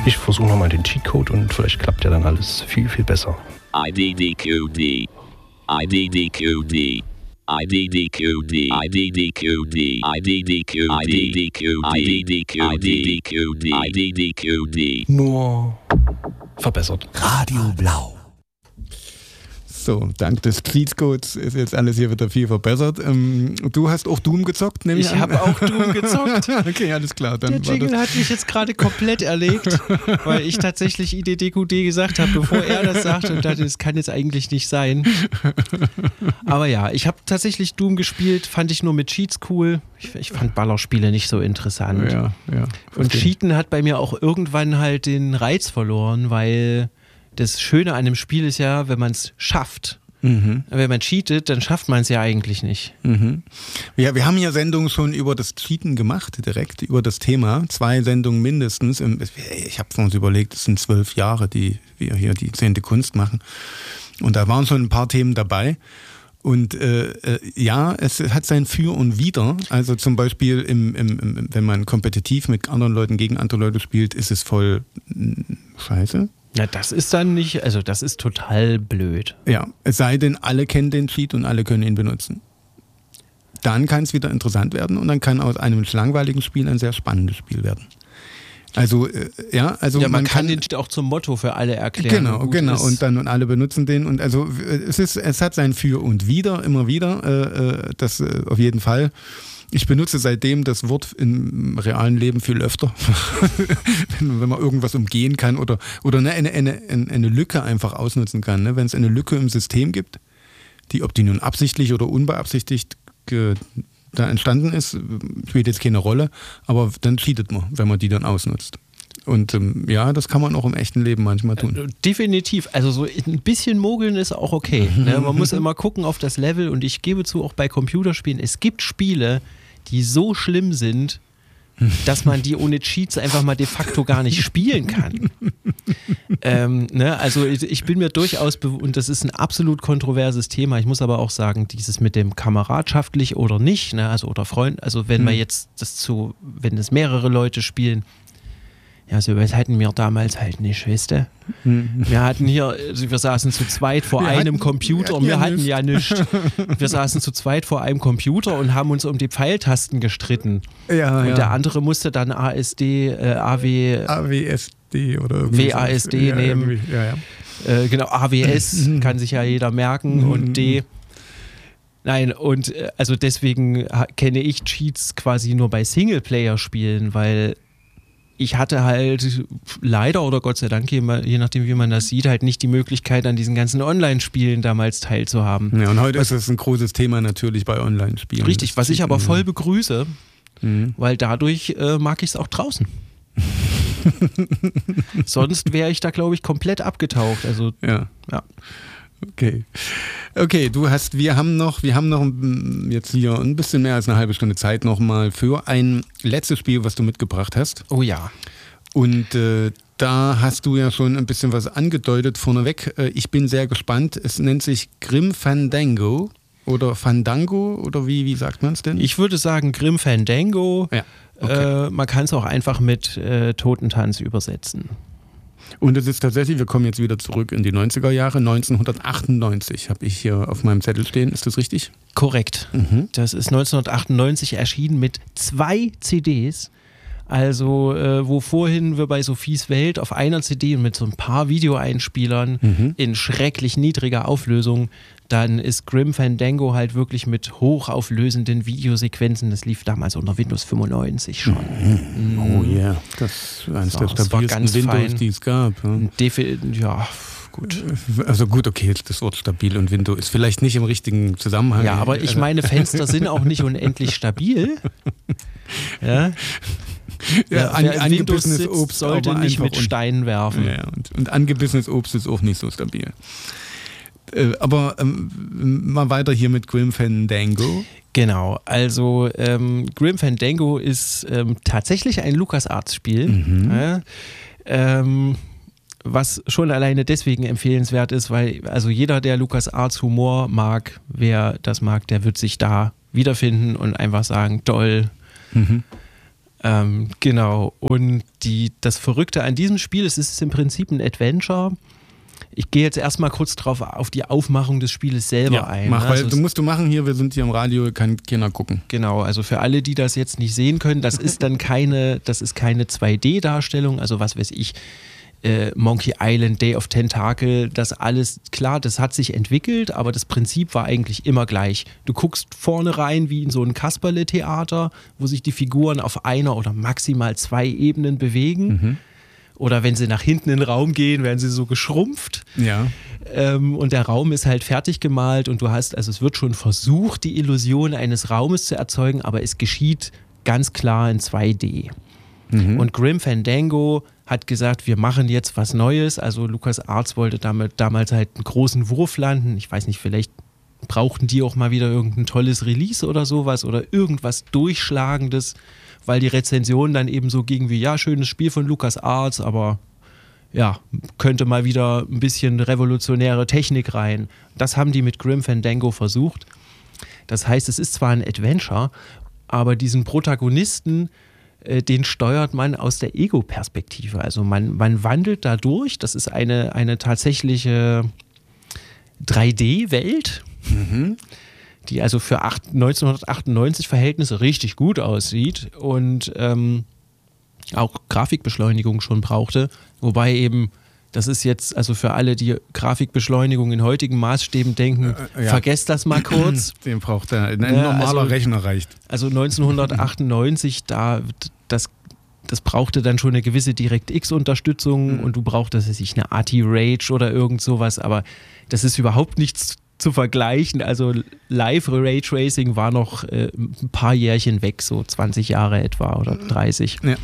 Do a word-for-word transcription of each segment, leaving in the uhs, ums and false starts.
Ich versuche nochmal den Cheatcode und vielleicht klappt ja dann alles viel, viel besser. I D D Q D. I D D Q D. I D D Q D. I D D Q D. I D D Q D. I D D Q D. I D D Q D. I D D Q D. Nur verbessert. Radio Blau. So, dank des Cheatcodes ist jetzt alles hier wieder viel verbessert. Ähm, du hast auch Doom gezockt, nehme ich an? Ich habe auch Doom gezockt. Okay, alles klar. Dann Der Jingle hat mich jetzt gerade komplett erlegt, weil ich tatsächlich I D D Q D gesagt habe, bevor er das sagte und dachte, das kann jetzt eigentlich nicht sein. Aber ja, ich habe tatsächlich Doom gespielt, fand ich nur mit Cheats cool. Ich, ich fand Ballerspiele nicht so interessant. Ja, ja, und Cheaten hat bei mir auch irgendwann halt den Reiz verloren, weil das Schöne an dem Spiel ist ja, wenn man es schafft. Mhm. Wenn man cheatet, dann schafft man es ja eigentlich nicht. Mhm. Ja, wir haben ja Sendungen schon über das Cheaten gemacht, direkt über das Thema. Zwei Sendungen mindestens. Ich habe uns überlegt, es sind zwölf Jahre, die wir hier die zehnte Kunst machen. Und da waren schon ein paar Themen dabei. Und äh, ja, es hat sein Für und Wider. Also zum Beispiel, im, im, im, wenn man kompetitiv mit anderen Leuten gegen andere Leute spielt, ist es voll scheiße. Ja, das ist dann nicht, also das ist total blöd. Ja, es sei denn, alle kennen den Cheat und alle können ihn benutzen. Dann kann es wieder interessant werden und dann kann aus einem langweiligen Spiel ein sehr spannendes Spiel werden. Also, äh, ja, also ja, man, man kann kann den Cheat auch zum Motto für alle erklären. Genau, genau. Und dann und alle benutzen den und also es ist, es hat sein Für und Wider immer wieder. Äh, das äh, auf jeden Fall. Ich benutze seitdem das Wort im realen Leben viel öfter, wenn, wenn man irgendwas umgehen kann oder, oder eine, eine, eine, eine Lücke einfach ausnutzen kann. Ne? Wenn es eine Lücke im System gibt, die, ob die nun absichtlich oder unbeabsichtigt ge, da entstanden ist, spielt jetzt keine Rolle, aber dann cheatet man, wenn man die dann ausnutzt. Und ähm, ja, das kann man auch im echten Leben manchmal tun. Definitiv. Also so ein bisschen mogeln ist auch okay. Ne? Man muss immer gucken auf das Level und ich gebe zu, auch bei Computerspielen, es gibt Spiele, die so schlimm sind, dass man die ohne Cheats einfach mal de facto gar nicht spielen kann. ähm, ne? Also ich bin mir durchaus, be- und das ist ein absolut kontroverses Thema, ich muss aber auch sagen, dieses mit dem kameradschaftlich oder nicht, ne? Also oder Freund, also wenn man jetzt das zu, wenn es mehrere Leute spielen, ja, so was hatten wir damals halt nicht, weißt du? Wir hatten hier, also wir saßen zu zweit vor wir einem hatten, Computer und wir hatten ja nichts. Wir saßen zu zweit vor einem Computer und haben uns um die Pfeiltasten gestritten. Ja, und ja. der andere musste dann A S D, äh, A W... A W S D oder irgendwie W A S D ja, nehmen. Ja, ja. Äh, genau, A W S kann sich ja jeder merken und D... Nein, und äh, also deswegen ha- kenne ich Cheats quasi nur bei Singleplayer-Spielen, weil ich hatte halt leider oder Gott sei Dank, je nachdem wie man das sieht, halt nicht die Möglichkeit, an diesen ganzen Online-Spielen damals teilzuhaben. Ja, und heute was, ist es ein großes Thema natürlich bei Online-Spielen. Richtig, was ich aber voll begrüße, mhm. weil dadurch äh, mag ich es auch draußen. Sonst wäre ich da, glaube ich, komplett abgetaucht. Also, ja. ja. Okay. Okay, du hast, wir haben noch, wir haben noch jetzt hier ein bisschen mehr als eine halbe Stunde Zeit nochmal für ein letztes Spiel, was du mitgebracht hast. Oh ja. Und äh, da hast du ja schon ein bisschen was angedeutet vorneweg. Äh, ich bin sehr gespannt. Es nennt sich Grim Fandango oder Fandango oder wie, wie sagt man es denn? Ich würde sagen Grim Fandango. Ja. Okay. Äh, man kann es auch einfach mit äh, Totentanz übersetzen. Und es ist tatsächlich, wir kommen jetzt wieder zurück in die neunziger Jahre, neunzehnhundertachtundneunzig habe ich hier auf meinem Zettel stehen. Ist das richtig? Korrekt. Mhm. Das ist neunzehnhundertachtundneunzig erschienen mit zwei C Ds. Also äh, wo vorhin wir bei Sophies Welt auf einer C D und mit so ein paar Videoeinspielern mhm. in schrecklich niedriger Auflösung, dann ist Grim Fandango halt wirklich mit hochauflösenden Videosequenzen. Das lief damals unter Windows fünfundneunzig schon. Mhm. Oh ja, yeah. Das ist eines so, der stabilsten Windows, fein. Die es gab. Ja, Defi- ja gut. Also gut, okay, das Wort stabil und Windows ist vielleicht nicht im richtigen Zusammenhang. Ja, aber ich meine, Fenster sind auch nicht unendlich stabil. Ja. Ja, an, angebissenes sitzt, Obst sollte nicht mit Steinen werfen. Ja, und, und angebissenes Obst ist auch nicht so stabil. Äh, aber ähm, mal weiter hier mit Grim Fandango. Genau, also ähm, Grim Fandango ist ähm, tatsächlich ein LucasArts-Spiel, mhm. ja, ähm, was schon alleine deswegen empfehlenswert ist, weil also jeder, der LucasArts Humor mag, wer das mag, der wird sich da wiederfinden und einfach sagen, toll. Mhm. Ähm, genau. Und die, das Verrückte an diesem Spiel, es ist im Prinzip ein Adventure. Ich gehe jetzt erstmal kurz drauf auf die Aufmachung des Spieles selber ja, ein. Mach, ne? weil also du musst du machen hier, wir sind hier im Radio, kann keiner gucken. Genau, also für alle, die das jetzt nicht sehen können, das ist dann keine, das ist keine zwei D-Darstellung, also was weiß ich, äh, Monkey Island, Day of Tentacle, das alles, klar, das hat sich entwickelt, aber das Prinzip war eigentlich immer gleich. Du guckst vorne rein wie in so ein Kasperle-Theater, wo sich die Figuren auf einer oder maximal zwei Ebenen bewegen. Mhm. Oder wenn sie nach hinten in den Raum gehen, werden sie so geschrumpft. Ja. Ähm, und der Raum ist halt fertig gemalt und du hast, also es wird schon versucht, die Illusion eines Raumes zu erzeugen, aber es geschieht ganz klar in zwei D. Mhm. Und Grim Fandango hat gesagt, wir machen jetzt was Neues. Also LucasArts wollte damit damals halt einen großen Wurf landen. Ich weiß nicht, vielleicht brauchten die auch mal wieder irgendein tolles Release oder sowas oder irgendwas Durchschlagendes, weil die Rezensionen dann eben so gingen wie, ja, schönes Spiel von LucasArts, aber ja, könnte mal wieder ein bisschen revolutionäre Technik rein. Das haben die mit Grim Fandango versucht. Das heißt, es ist zwar ein Adventure, aber diesen Protagonisten, äh, den steuert man aus der Ego-Perspektive. Also man, man wandelt da durch. Das ist eine, eine tatsächliche drei D-Welt, mhm. die also für neunzehnhundertachtundneunzig Verhältnisse richtig gut aussieht und ähm, auch Grafikbeschleunigung schon brauchte, wobei eben, das ist jetzt, also für alle, die Grafikbeschleunigung in heutigen Maßstäben denken, äh, ja. vergesst das mal kurz. Den braucht er, ein ja, normaler also, Rechner reicht. Also neunzehnhundertachtundneunzig, da, das, das brauchte dann schon eine gewisse DirectX-Unterstützung mhm. und du brauchtest sich eine A T Rage oder irgend sowas, aber das ist überhaupt nichts zu vergleichen. Also Live-Raytracing war noch äh, ein paar Jährchen weg, so zwanzig Jahre etwa oder dreißig. Ja.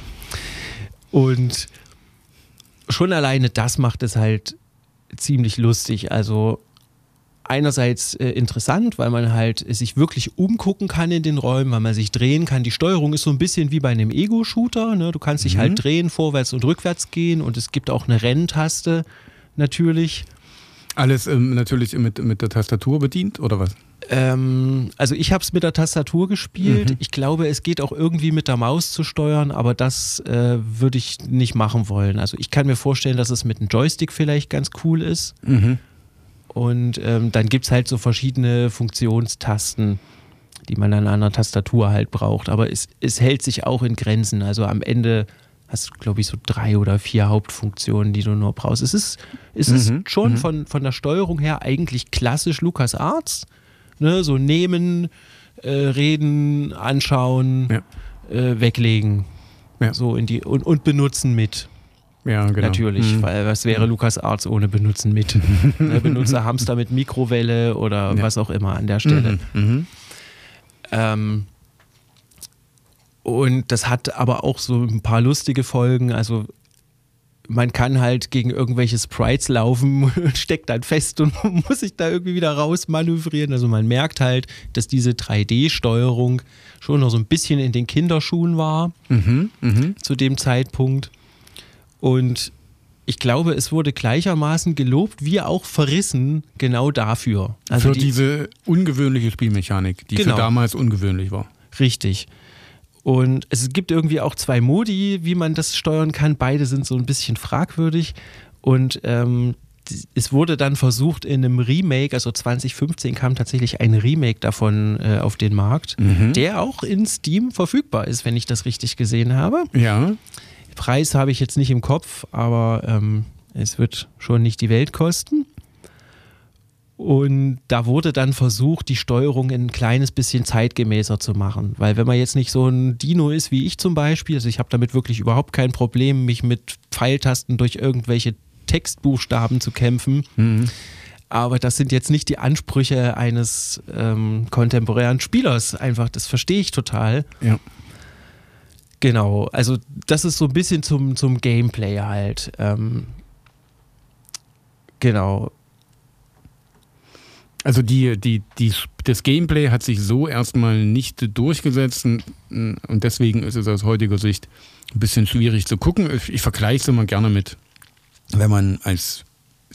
Und schon alleine das macht es halt ziemlich lustig. Also einerseits äh, interessant, weil man halt sich wirklich umgucken kann in den Räumen, weil man sich drehen kann. Die Steuerung ist so ein bisschen wie bei einem Ego-Shooter. Ne? Du kannst dich mhm. halt drehen, vorwärts und rückwärts gehen und es gibt auch eine Renntaste natürlich. Alles ähm, natürlich mit, mit der Tastatur bedient, oder was? Ähm, also ich habe es mit der Tastatur gespielt. Mhm. Ich glaube, es geht auch irgendwie mit der Maus zu steuern, aber das äh, würde ich nicht machen wollen. Also ich kann mir vorstellen, dass es mit einem Joystick vielleicht ganz cool ist. Mhm. Und ähm, dann gibt es halt so verschiedene Funktionstasten, die man an einer Tastatur halt braucht. Aber es, es hält sich auch in Grenzen. Also am Ende hast du, glaube ich, so drei oder vier Hauptfunktionen, die du nur brauchst. Es ist, es mhm. ist schon mhm. von, von der Steuerung her eigentlich klassisch LucasArts. Ne? So nehmen, äh, reden, anschauen, ja. äh, weglegen. Ja. So in die, und, und benutzen mit. Ja, genau. Natürlich, mhm. weil was wäre LucasArts ohne benutzen mit? Ne? Benutzer Hamster mit Mikrowelle oder ja. was auch immer an der Stelle. Mhm. Mhm. Ähm, Und das hat aber auch so ein paar lustige Folgen. Also man kann halt gegen irgendwelche Sprites laufen und steckt dann fest und muss sich da irgendwie wieder raus manövrieren. Also man merkt halt, dass diese drei D-Steuerung schon noch so ein bisschen in den Kinderschuhen war mhm, mh. zu dem Zeitpunkt. Und ich glaube, es wurde gleichermaßen gelobt wie auch verrissen genau dafür. Also für die, diese ungewöhnliche Spielmechanik, die genau. für damals ungewöhnlich war. Richtig. Und es gibt irgendwie auch zwei Modi, wie man das steuern kann. Beide sind so ein bisschen fragwürdig. Und ähm, es wurde dann versucht in einem Remake, also zwanzig fünfzehn kam tatsächlich ein Remake davon äh, auf den Markt, mhm. der auch in Steam verfügbar ist, wenn ich das richtig gesehen habe. Ja. Preis habe ich jetzt nicht im Kopf, aber ähm, es wird schon nicht die Welt kosten. Und da wurde dann versucht, die Steuerung ein kleines bisschen zeitgemäßer zu machen. Weil wenn man jetzt nicht so ein Dino ist wie ich zum Beispiel, also ich habe damit wirklich überhaupt kein Problem, mich mit Pfeiltasten durch irgendwelche Textbuchstaben zu kämpfen. Mhm. Aber das sind jetzt nicht die Ansprüche eines ähm, kontemporären Spielers. Einfach, das verstehe ich total. Ja. Genau, also das ist so ein bisschen zum, zum Gameplay halt. Ähm, genau. Also die, die, die, das Gameplay hat sich so erstmal nicht durchgesetzt und deswegen ist es aus heutiger Sicht ein bisschen schwierig zu gucken. Ich, ich vergleiche es immer gerne mit, wenn man als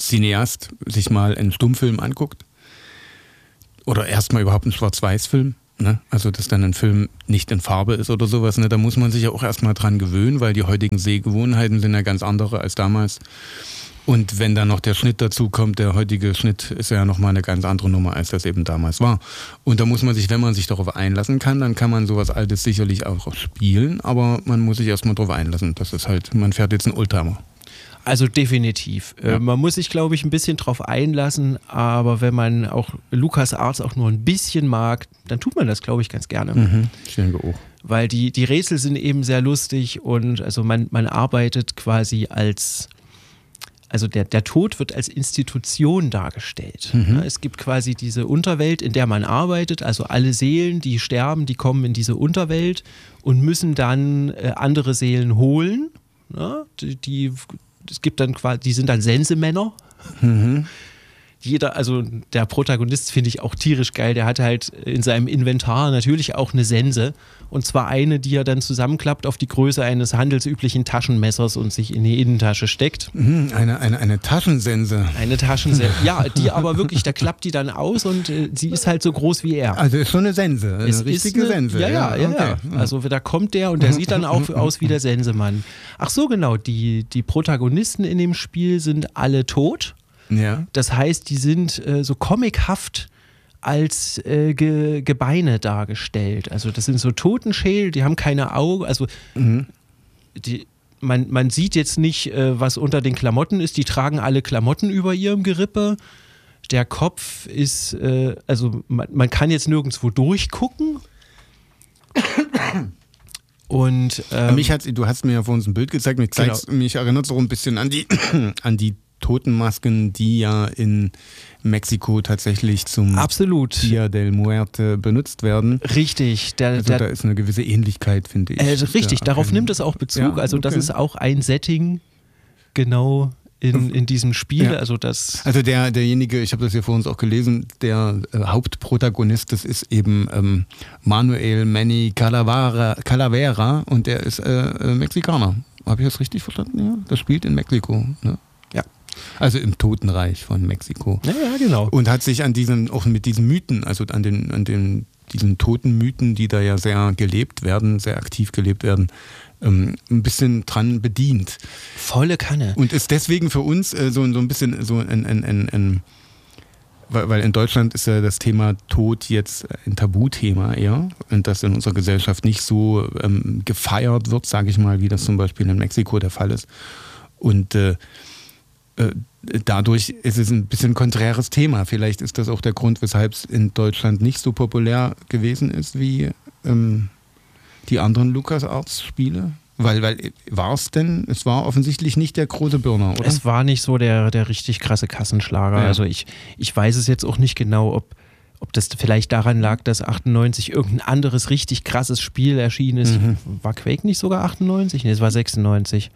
Cineast sich mal einen Stummfilm anguckt oder erstmal überhaupt einen Schwarz-Weiß-Film. Ne? Also, dass dann ein Film nicht in Farbe ist oder sowas, ne? Da muss man sich ja auch erstmal dran gewöhnen, weil die heutigen Sehgewohnheiten sind ja ganz andere als damals. Und wenn dann noch der Schnitt dazu kommt, der heutige Schnitt ist ja nochmal eine ganz andere Nummer, als das eben damals war. Und da muss man sich, wenn man sich darauf einlassen kann, dann kann man sowas Altes sicherlich auch spielen, aber man muss sich erstmal darauf einlassen. Das ist halt, man fährt jetzt einen Oldtimer. Also definitiv. Ja. Äh, man muss sich, glaube ich, ein bisschen drauf einlassen, aber wenn man auch LucasArts auch nur ein bisschen mag, dann tut man das, glaube ich, ganz gerne. Mhm. Ich denke auch. Weil die, die Rätsel sind eben sehr lustig und also man, man arbeitet quasi als, also der, der Tod wird als Institution dargestellt. Mhm. Ja, es gibt quasi diese Unterwelt, in der man arbeitet, also alle Seelen, die sterben, die kommen in diese Unterwelt und müssen dann äh, andere Seelen holen. Ja, die, die Es gibt dann quasi, die sind dann Sensemänner. Mhm. Jeder, also der Protagonist finde ich auch tierisch geil, der hat halt in seinem Inventar natürlich auch eine Sense und zwar eine, die er dann zusammenklappt auf die Größe eines handelsüblichen Taschenmessers und sich in die Innentasche steckt. Mhm. Eine, eine, eine Taschensense. Eine Taschensense, ja, die aber wirklich, da klappt die dann aus und äh, sie ist halt so groß wie er. Also ist schon eine Sense, eine Es richtige ist eine, Sense. Ja, ja, ja. okay. ja. Also da kommt der und der sieht dann auch aus wie der Sensemann. Ach so, genau, die, die Protagonisten in dem Spiel sind alle tot. Ja. Das heißt, die sind äh, so comichaft als äh, Ge Gebeine dargestellt. Also das sind so Totenschädel, die haben keine Augen. Also Mhm. die, man, man sieht jetzt nicht, äh, was unter den Klamotten ist. Die tragen alle Klamotten über ihrem Gerippe. Der Kopf ist, äh, also man, man kann jetzt nirgendwo durchgucken. Und ähm, mich hat's, du hast mir ja vor uns ein Bild gezeigt, mich, Genau. zeigst, mich erinnert so ein bisschen an die, an die Totenmasken, die ja in Mexiko tatsächlich zum absolut. Dia del Muerte benutzt werden. Richtig. Der, Also der, da ist eine gewisse Ähnlichkeit, finde ich. Äh, richtig, Da darauf erkennen- nimmt es auch Bezug. Ja, also das okay. ist auch ein Setting genau in, in diesem Spiel. Ja. Also das Also der, derjenige, ich habe das hier vor uns auch gelesen, der äh, Hauptprotagonist, das ist eben ähm, Manuel Manny Calavera, Calavera und der ist äh, äh, Mexikaner. Habe ich das richtig verstanden? Ja, das spielt in Mexiko. Ne? Ja. Also im Totenreich von Mexiko. ja, ja, genau. Und hat sich an diesen, auch mit diesen Mythen, also an den, an den, diesen Totenmythen, die da ja sehr gelebt werden, sehr aktiv gelebt werden, ähm, ein bisschen dran bedient. Volle Kanne. Und ist deswegen für uns äh, so, so ein bisschen so ein, ein, ein, ein weil, weil in Deutschland ist ja das Thema Tod jetzt ein Tabuthema eher und das in unserer Gesellschaft nicht so ähm, gefeiert wird, sage ich mal, wie das zum Beispiel in Mexiko der Fall ist. Und äh, äh, dadurch ist es ein bisschen ein konträres Thema. Vielleicht ist das auch der Grund, weshalb es in Deutschland nicht so populär gewesen ist wie ähm, die anderen LucasArts-Spiele. Weil, weil war es denn, es war offensichtlich nicht der große Burner, oder? Es war nicht so der, der richtig krasse Kassenschlager. Ja. Also ich, ich weiß es jetzt auch nicht genau, ob, ob das vielleicht daran lag, dass achtundneunzig irgendein anderes richtig krasses Spiel erschienen ist. Mhm. War Quake nicht sogar achtundneunzig? Nee, es war sechsundneunzig.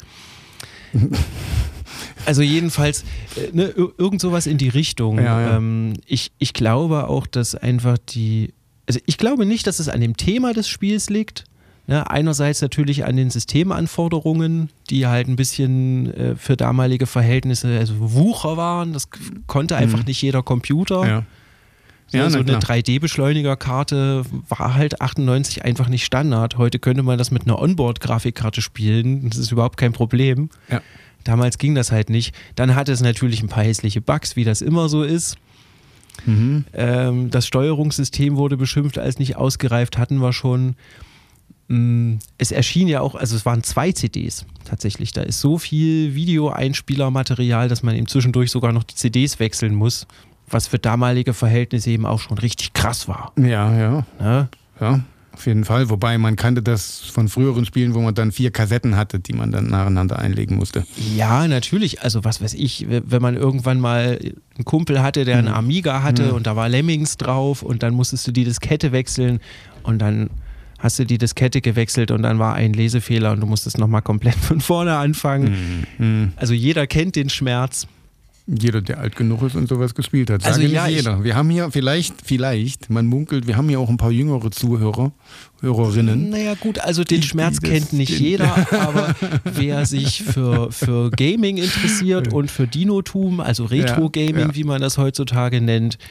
Also jedenfalls äh, ne, ir- irgend sowas in die Richtung. Ja, ja. Ähm, ich, ich glaube auch, dass einfach die, also ich glaube nicht, dass es an dem Thema des Spiels liegt. Ja, einerseits natürlich an den Systemanforderungen, die halt ein bisschen äh, für damalige Verhältnisse also Wucher waren. Das k- konnte einfach Mhm. nicht jeder Computer. Ja. So, Ja, so na eine klar. drei D-Beschleunigerkarte war halt achtundneunzig einfach nicht Standard. Heute könnte man das mit einer Onboard-Grafikkarte spielen. Das ist überhaupt kein Problem. Ja. Damals ging das halt nicht. Dann hatte es natürlich ein paar hässliche Bugs, wie das immer so ist. Mhm. Ähm, das Steuerungssystem wurde beschimpft als nicht ausgereift, hatten wir schon. Mm, Es erschien ja auch, also es waren zwei C Ds tatsächlich. Da ist so viel Videoeinspielermaterial, dass man eben zwischendurch sogar noch die C Ds wechseln muss, was für damalige Verhältnisse eben auch schon richtig krass war. Ja, ja, Ne? ja, auf jeden Fall. Wobei man kannte das von früheren Spielen, wo man dann vier Kassetten hatte, die man dann nacheinander einlegen musste. Ja, natürlich. Also was weiß ich, wenn man irgendwann mal einen Kumpel hatte, der einen Amiga hatte Mhm. und da war Lemmings drauf und dann musstest du die Diskette wechseln und dann hast du die Diskette gewechselt und dann war ein Lesefehler und du musstest nochmal komplett von vorne anfangen. Mhm. Also jeder kennt den Schmerz. Jeder, der alt genug ist und sowas gespielt hat. Sage Also nicht ja, ich- jeder. Wir haben hier vielleicht, vielleicht, man munkelt, wir haben hier auch ein paar jüngere Zuhörer, Hörerinnen. Naja gut, also den Die- Schmerz die das- kennt nicht den- jeder, aber wer sich für, für Gaming interessiert und für Dinotum, also Retro-Gaming, Ja, ja. wie man das heutzutage nennt,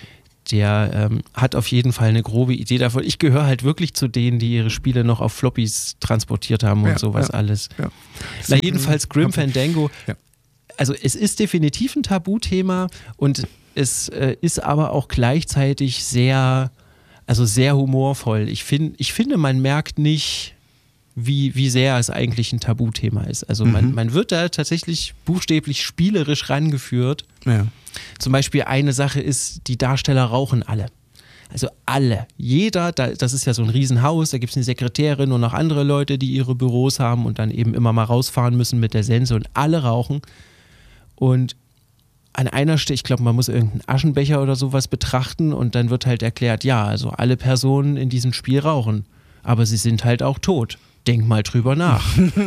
der ähm, hat auf jeden Fall eine grobe Idee davon. Ich gehöre halt wirklich zu denen, die ihre Spiele noch auf Floppies transportiert haben und ja, sowas ja, alles. Ja. Na jedenfalls Grim Fandango, ja. also es ist definitiv ein Tabuthema und es äh, ist aber auch gleichzeitig sehr, also sehr humorvoll. Ich, find, ich finde, man merkt nicht, wie, wie sehr es eigentlich ein Tabuthema ist. Also mhm. man, man wird da tatsächlich buchstäblich spielerisch rangeführt. Ja. Zum Beispiel eine Sache ist, die Darsteller rauchen alle. Also alle. Jeder, da, das ist ja so ein Riesenhaus, da gibt es eine Sekretärin und noch andere Leute, die ihre Büros haben und dann eben immer mal rausfahren müssen mit der Sense und alle rauchen. Und an einer Stelle, ich glaube, man muss irgendeinen Aschenbecher oder sowas betrachten und dann wird halt erklärt, ja, also alle Personen in diesem Spiel rauchen, aber sie sind halt auch tot. Denk mal drüber nach.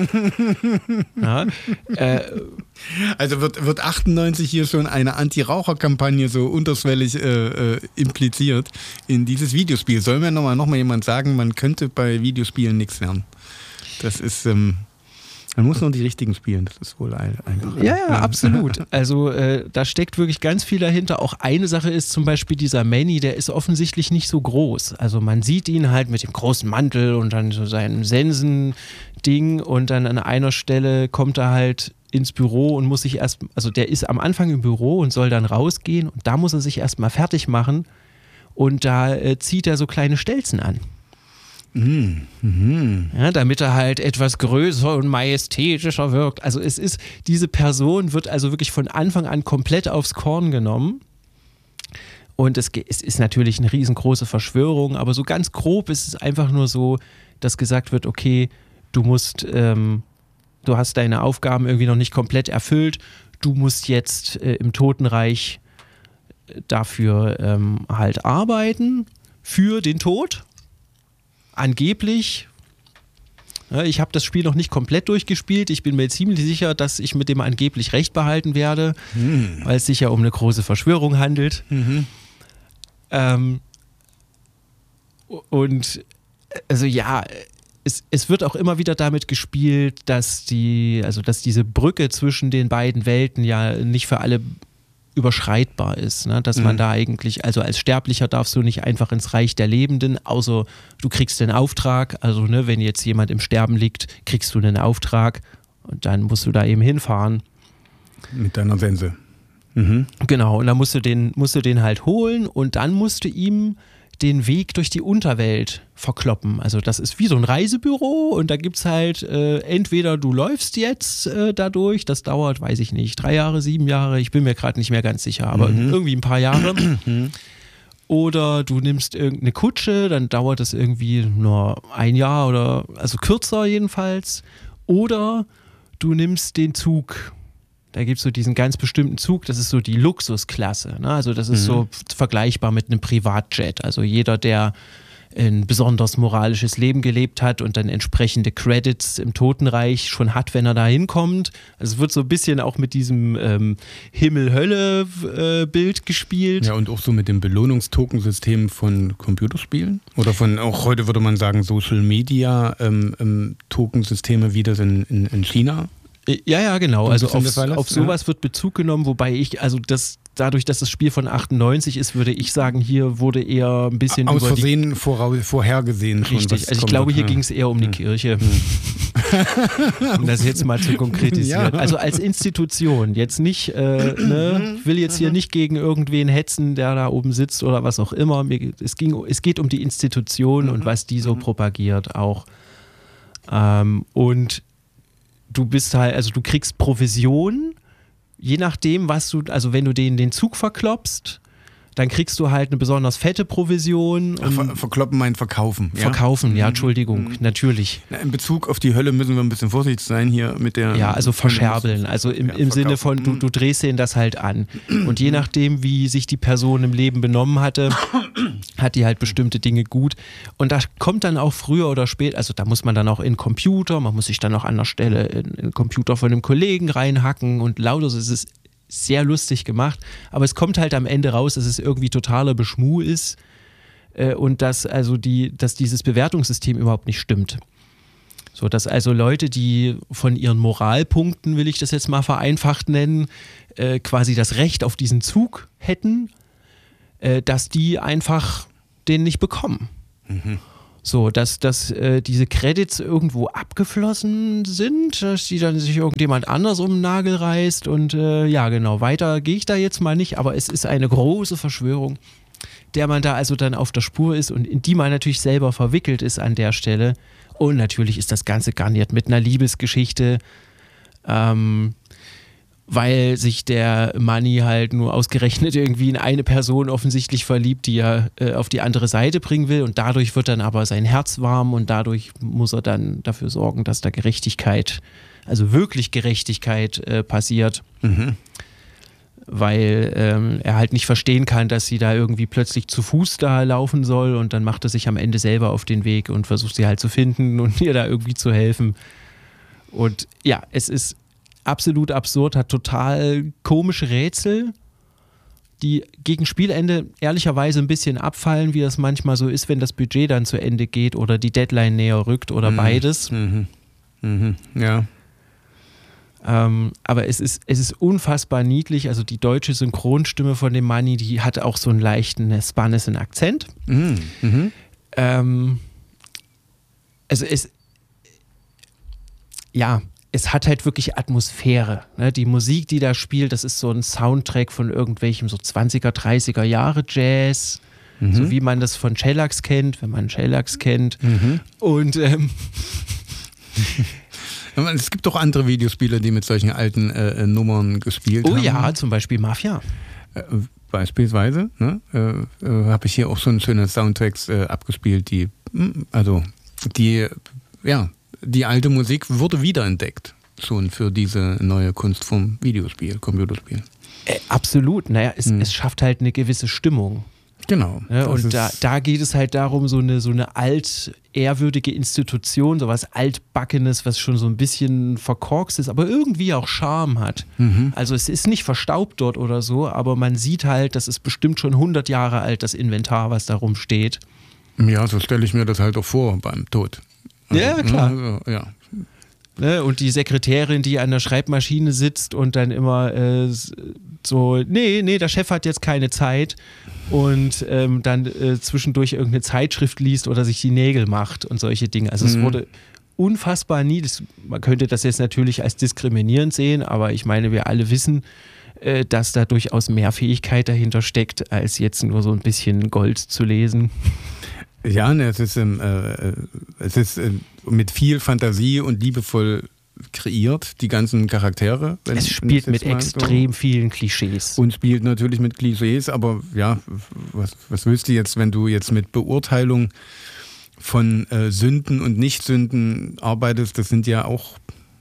ja, äh, also wird, wird achtundneunzig hier schon eine Anti-Raucher-Kampagne so unterschwellig äh, äh, impliziert in dieses Videospiel. Soll mir nochmal noch mal jemand sagen, man könnte bei Videospielen nichts lernen? Das ist, ähm, man muss nur die richtigen spielen, das ist wohl einfach. Ja, ja, absolut. Also äh, da steckt wirklich ganz viel dahinter. Auch eine Sache ist zum Beispiel dieser Manny, der ist offensichtlich nicht so groß. Also man sieht ihn halt mit dem großen Mantel und dann so seinem Sensending und dann an einer Stelle kommt er halt ins Büro und muss sich erst, also der ist am Anfang im Büro und soll dann rausgehen und da muss er sich erstmal fertig machen und da äh, zieht er so kleine Stelzen an. Mhm. Mhm. Ja, damit er halt etwas größer und majestätischer wirkt. Also es ist, diese Person wird also wirklich von Anfang an komplett aufs Korn genommen. Und es, es ist natürlich eine riesengroße Verschwörung, aber so ganz grob ist es einfach nur so, dass gesagt wird, okay, du musst, ähm, du hast deine Aufgaben irgendwie noch nicht komplett erfüllt, du musst jetzt äh, im Totenreich dafür ähm, halt arbeiten, für den Tod. Angeblich, ja, ich habe das Spiel noch nicht komplett durchgespielt, ich bin mir ziemlich sicher, dass ich mit dem angeblich recht behalten werde, mhm. weil es sich ja um eine große Verschwörung handelt. Mhm. Ähm, und also ja, es, es wird auch immer wieder damit gespielt, dass die, also dass diese Brücke zwischen den beiden Welten ja nicht für alle überschreitbar ist, ne? Dass man mhm. da eigentlich, also als Sterblicher darfst du nicht einfach ins Reich der Lebenden, außer du kriegst den Auftrag, also ne, wenn jetzt jemand im Sterben liegt, kriegst du einen Auftrag und dann musst du da eben hinfahren. Mit deiner Sense. Mhm. Genau, und dann musst du den, musst du den halt holen und dann musst du ihm den Weg durch die Unterwelt verkloppen. Also das ist wie so ein Reisebüro und da gibt es halt äh, entweder du läufst jetzt äh, dadurch, das dauert, weiß ich nicht, drei Jahre, sieben Jahre, ich bin mir gerade nicht mehr ganz sicher, aber mhm. irgendwie ein paar Jahre. Oder du nimmst irgendeine Kutsche, dann dauert das irgendwie nur ein Jahr oder, also kürzer jedenfalls. Oder du nimmst den Zug. Da gibt es so diesen ganz bestimmten Zug, das ist so die Luxusklasse. Ne? Also das ist mhm. so vergleichbar mit einem Privatjet. Also jeder, der ein besonders moralisches Leben gelebt hat und dann entsprechende Credits im Totenreich schon hat, wenn er da hinkommt. Also es wird so ein bisschen auch mit diesem ähm, Himmel-Hölle-Bild äh, gespielt. Ja, und auch so mit dem Belohnungstokensystem von Computerspielen? Oder von, auch heute würde man sagen, Social-Media-Tokensysteme ähm, ähm, wie das in, in, in China? Ja, ja, genau. Also auf, auf sowas ja. wird Bezug genommen, wobei ich, also das, dadurch, dass das Spiel von achtundneunzig ist, würde ich sagen, hier wurde eher ein bisschen aus über Versehen die, vorhergesehen. Schon, richtig, also ich glaube, hier ja. ging es eher um die Kirche. Um das jetzt mal zu konkretisieren. Ja. Also als Institution, jetzt nicht, äh, ne, ich will jetzt hier nicht gegen irgendwen hetzen, der da oben sitzt oder was auch immer. Es, ging, es geht um die Institution und was die so propagiert auch. Ähm, und du bist halt, also du kriegst Provision, je nachdem, was du, also wenn du den, den Zug verkloppst, dann kriegst du halt eine besonders fette Provision. Ver verkloppen meint verkaufen. Verkaufen, ja, ja Entschuldigung, mhm. natürlich. Na, in Bezug auf die Hölle müssen wir ein bisschen vorsichtig sein hier mit der... Ja, also verscherbeln, also im, ja, im Sinne von, du, du drehst den das halt an. Und je nachdem, wie sich die Person im Leben benommen hatte, hat die halt bestimmte Dinge gut. Und da kommt dann auch früher oder später, also da muss man dann auch in Computer, man muss sich dann auch an der Stelle in den Computer von einem Kollegen reinhacken und lauter, es ist sehr lustig gemacht, aber es kommt halt am Ende raus, dass es irgendwie totaler Beschmuh ist äh, und dass also die, dass dieses Bewertungssystem überhaupt nicht stimmt. So, dass also Leute, die von ihren Moralpunkten, will ich das jetzt mal vereinfacht nennen, äh, quasi das Recht auf diesen Zug hätten, äh, dass die einfach den nicht bekommen. Mhm. So, dass, dass äh, diese Credits irgendwo abgeflossen sind, dass die dann sich irgendjemand anders um den Nagel reißt und äh, ja genau, weiter gehe ich da jetzt mal nicht, aber es ist eine große Verschwörung, der man da also dann auf der Spur ist und in die man natürlich selber verwickelt ist an der Stelle. Und natürlich ist das Ganze garniert mit einer Liebesgeschichte, ähm, weil sich der Manni halt nur ausgerechnet irgendwie in eine Person offensichtlich verliebt, die er äh, auf die andere Seite bringen will und dadurch wird dann aber sein Herz warm und dadurch muss er dann dafür sorgen, dass da Gerechtigkeit, also wirklich Gerechtigkeit äh, passiert, Mhm. weil ähm, er halt nicht verstehen kann, dass sie da irgendwie plötzlich zu Fuß da laufen soll und dann macht er sich am Ende selber auf den Weg und versucht sie halt zu finden und ihr da irgendwie zu helfen. Und ja, es ist absolut absurd, hat total komische Rätsel, die gegen Spielende ehrlicherweise ein bisschen abfallen, wie das manchmal so ist, wenn das Budget dann zu Ende geht oder die Deadline näher rückt oder Mhm. beides. Mhm. Mhm. Ja. Ähm, aber es ist, es ist unfassbar niedlich. Also die deutsche Synchronstimme von dem Manni, die hat auch so einen leichten spanischen Akzent. Mhm. Mhm. Ähm, also es, ja, es hat halt wirklich Atmosphäre. Ne? Die Musik, die da spielt, das ist so ein Soundtrack von irgendwelchem so zwanziger, dreißiger Jahre Jazz, Mhm. so wie man das von Shellax kennt, wenn man Shellax kennt. Mhm. Und ähm, Es gibt doch andere Videospiele, die mit solchen alten äh, Nummern gespielt oh haben. ja, zum Beispiel Mafia. Äh, beispielsweise ne? äh, äh, habe ich hier auch so schöne Soundtracks äh, abgespielt, die, mh, also die, ja, die alte Musik wurde wiederentdeckt, schon für diese neue Kunstform Videospiel, Computerspiel. Äh, absolut. Naja, es, Hm. es schafft halt eine gewisse Stimmung. Genau. Ne? das Und ist- da, da geht es halt darum, so eine, so eine alt, ehrwürdige Institution, so was Altbackenes, was schon so ein bisschen verkorkst ist, aber irgendwie auch Charme hat. Mhm. Also es ist nicht verstaubt dort oder so, aber man sieht halt, das ist bestimmt schon hundert Jahre alt, das Inventar, was da rumsteht. Ja, so stelle ich mir das halt auch vor beim Tod. Ja, klar. ne, also, ja. Ne? Und die Sekretärin, die an der Schreibmaschine sitzt und dann immer äh, so, nee, nee, der Chef hat jetzt keine Zeit und ähm, dann äh, zwischendurch irgendeine Zeitschrift liest oder sich die Nägel macht und solche Dinge. Also es Mhm. wurde unfassbar nie, das, man könnte das jetzt natürlich als diskriminierend sehen, aber ich meine, wir alle wissen, äh, dass da durchaus mehr Fähigkeit dahinter steckt, als jetzt nur so ein bisschen Gold zu lesen. Ja, ne, es ist, ähm, äh, es ist äh, mit viel Fantasie und liebevoll kreiert, die ganzen Charaktere. wenn- Es wenn spielt ich mit jetzt mal extrem vielen Klischees. So, und spielt natürlich mit Klischees, aber ja, was, was willst du jetzt, wenn du jetzt mit Beurteilung von äh, Sünden und Nicht-Sünden arbeitest? Das sind ja auch,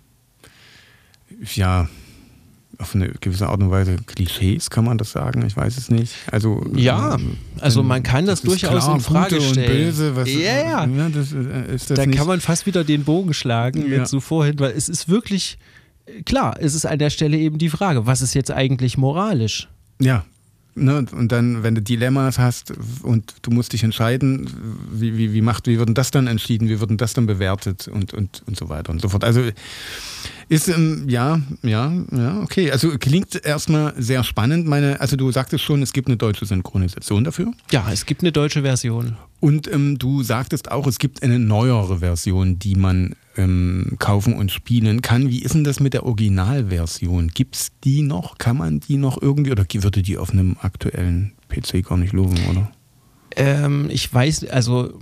ja, auf eine gewisse Art und Weise Klischees, kann man das sagen? Ich weiß es nicht. Also, Ja, ähm, also man kann das, ist durchaus klar, in Frage Gute stellen. Und Böse, was, ja, ja. das, äh, ist das Da nicht, kann man fast wieder den Bogen schlagen Ja. mit so vorhin, weil es ist wirklich, klar, es ist an der Stelle eben die Frage, was ist jetzt eigentlich moralisch? Ja. Ne, und dann, wenn du Dilemmas hast und du musst dich entscheiden, wie, wie, wie, macht, wie wird denn das dann entschieden, wie wird denn das dann bewertet und, und, und so weiter und so fort. Also ist, ähm, ja, ja, ja, okay. Also klingt erstmal sehr spannend. Meine, also du sagtest schon, es gibt eine deutsche Synchronisation dafür. Ja, es gibt eine deutsche Version. Und ähm, du sagtest auch, es gibt eine neuere Version, die man ähm, kaufen und spielen kann. Wie ist denn das mit der Originalversion? Gibt es die noch? Kann man die noch irgendwie? Oder würde die auf einem aktuellen P C gar nicht laufen, oder? Ähm, ich weiß, also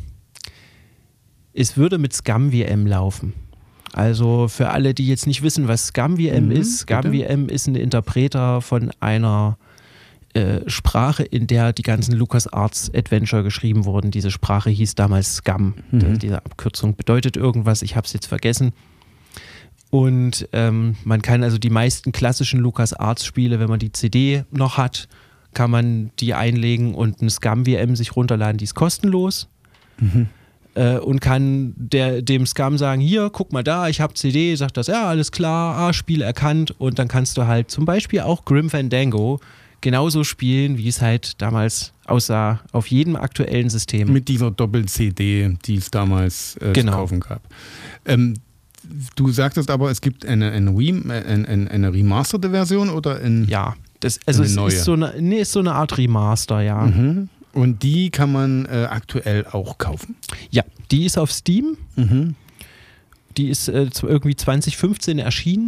es würde mit ScumV M laufen. Also für alle, die jetzt nicht wissen, was ScumV M Mhm, ist, ScumV bitte. M ist ein Interpreter von einer äh, Sprache, in der die ganzen LucasArts Adventure geschrieben wurden. Diese Sprache hieß damals Scum. Mhm. Die- Diese Abkürzung bedeutet irgendwas, ich habe es jetzt vergessen. Und ähm, man kann also die meisten klassischen LucasArts-Spiele, wenn man die C D noch hat, kann man die einlegen und ein ScumV M sich runterladen, die ist kostenlos. Mhm. Äh, und kann der, dem Scum sagen, hier, guck mal da, ich habe C D, sagt das, ja, alles klar, ah, Spiel erkannt und dann kannst du halt zum Beispiel auch Grim Fandango genauso spielen, wie es halt damals aussah, auf jedem aktuellen System. Mit dieser Doppel-C D, die es damals äh, Genau. zu kaufen gab. Ähm, du sagtest aber, es gibt eine, eine, Rem äh, eine, eine remasterte Version oder in. Ja, Das, also Eine es neue. ist so eine, nee, ist so eine Art Remaster, ja. Mhm. Und die kann man äh, aktuell auch kaufen. Ja, die ist auf Steam. Mhm. Die ist äh, irgendwie zwanzig fünfzehn erschienen.